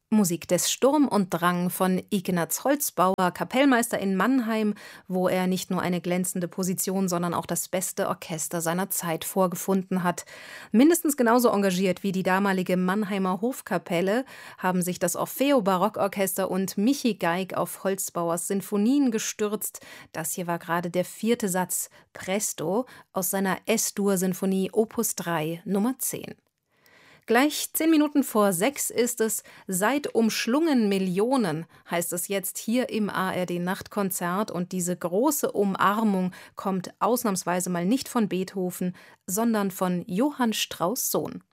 Musik des Sturm und Drang von Ignaz Holzbauer, Kapellmeister in Mannheim, wo er nicht nur eine glänzende Position, sondern auch das beste Orchester seiner Zeit vorgefunden hat. Mindestens genauso engagiert wie die damalige Mannheimer Hofkapelle haben sich das Orfeo-Barockorchester und Michi Geig auf Holzbauers Sinfonien gestürzt. Das hier war gerade der 4. Satz, Presto, aus seiner S-Dur-Sinfonie Opus 3, Nummer 10. Gleich 10 Minuten vor 6 ist es. Seit umschlungen Millionen, heißt es jetzt hier im ARD-Nachtkonzert. Und diese große Umarmung kommt ausnahmsweise mal nicht von Beethoven, sondern von Johann Strauss' Sohn.